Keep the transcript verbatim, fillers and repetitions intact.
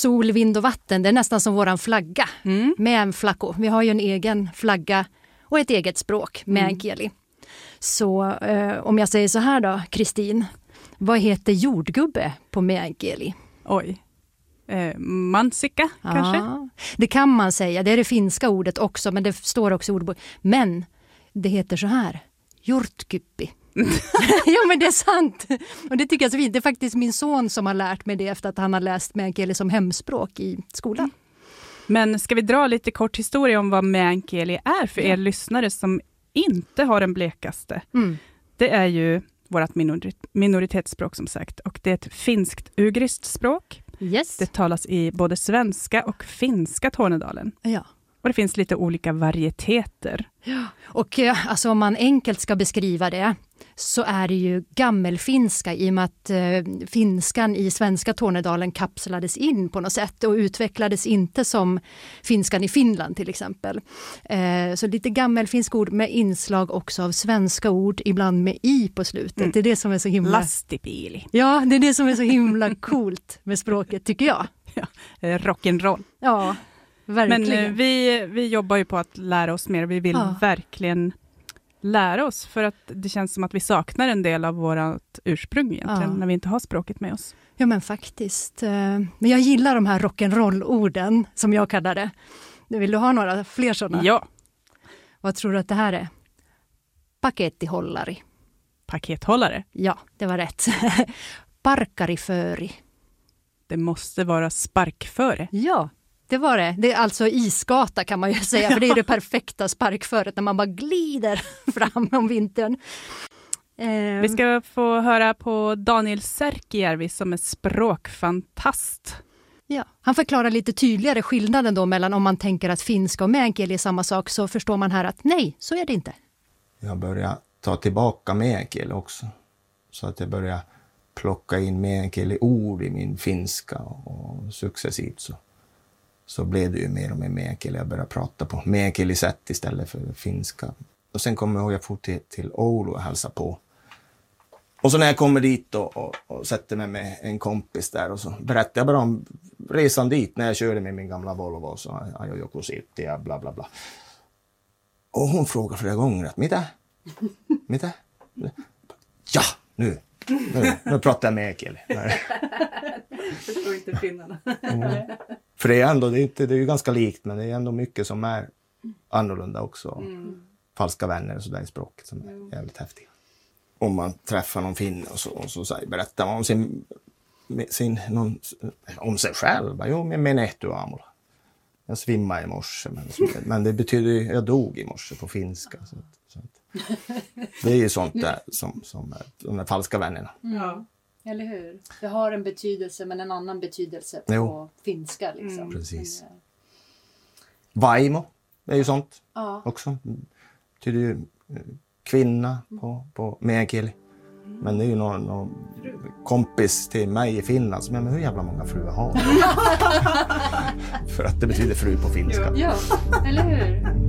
sol, vind och vatten. Det är nästan som våran flagga mm. med en flacko. Vi har ju en egen flagga och ett eget språk, meänkieli. Mm. Så eh, om jag säger så här då, Kristin. Vad heter jordgubbe på meänkieli? Oj. Eh, mansikka kanske? Ja, det kan man säga. Det är det finska ordet också, men det står också i ordbok. Men det heter så här. Hjortkyppi. Ja, men det är sant. Och det tycker jag är så fint. Det är faktiskt min son som har lärt mig det efter att han har läst meänkieli som hemspråk i skolan. Men ska vi dra lite kort historia om vad meänkieli är för er ja. lyssnare som inte har den blekaste? Mm. Det är ju vårt minor- minoritetsspråk som sagt. Och det är ett finskt ugriskt språk. Yes. Det talas i både svenska och finska Tornedalen. Ja. Och det finns lite olika varieteter. Ja. Och alltså, om man enkelt ska beskriva det så är det ju gammelfinska i och med att eh, finskan i svenska Tornedalen kapslades in på något sätt och utvecklades inte som finskan i Finland till exempel. Eh, så lite gammelfinsk ord med inslag också av svenska ord, ibland med i på slutet. Mm. Det är det som är så himla... Lastipili. Ja, det är det som är så himla coolt med språket tycker jag. Ja, rock'n'roll. Ja, verkligen. Men eh, vi, vi jobbar ju på att lära oss mer. Vi vill ja. verkligen lära oss för att det känns som att vi saknar en del av vårt ursprung egentligen ja. när vi inte har språket med oss. Ja men faktiskt. Men jag gillar de här rock'n'roll-orden som jag kallar det. Vill du ha några fler sådana? Ja. Vad tror du att det här är? Pakettihållari. Pakethållare? Ja, det var rätt. Parkariföri. Det måste vara sparkföre. Ja. Det var det. Det är alltså isgata kan man ju säga. För det är det perfekta sparkföret när man bara glider fram om vintern. Eh. Vi ska få höra på Daniel Särkijärvi som är språkfantast. Ja, han förklarar lite tydligare skillnaden då mellan om man tänker att finska och meänkieli är samma sak så förstår man här att nej, så är det inte. Jag börjar ta tillbaka meänkieli också. Så att jag börjar plocka in meänkieli ord i min finska och successivt så. Så blev det ju mer och mer meänkieli. Jag började prata på meänkieli-sätt istället för finska. Och sen kommer jag ihåg att jag får till, till Oulu och hälsa på. Och så när jag kommer dit och, och, och sätter mig med en kompis där och så berättar jag bara om resan dit när jag körde med min gamla Volvo och så jag joku silti ja bla bla bla. Och hon frågar flera gånger att mitä? Mitä? Ja, nu. Nu, nu pratar jag meänkieli. Förstår inte finnarna. Mm. För det är ändå, det är, inte, det är ju ganska likt men det är ändå mycket som är annorlunda också. Mm. Falska vänner och sådär i språket som är mm. jävligt häftiga. Om man träffar någon finne och så, och så säger, berättar man om sin, sin någon, om sig själv. Jo, men menehtu aamulla. Jag svimmade i morse men, men det betyder ju jag dog i morse på finska. Så, så att, det är ju sånt där som, som de där falska vännerna. Ja. Eller hur? Det har en betydelse men en annan betydelse på jo. finska. Liksom. Mm. Precis. Vaimo är ju sånt ja. också. Det betyder ju kvinna på, på meänkieli. Men det är ju någon, någon kompis till mig i Finland som är men hur jävla många fruar har För att det betyder fru på finska. Ja, eller hur?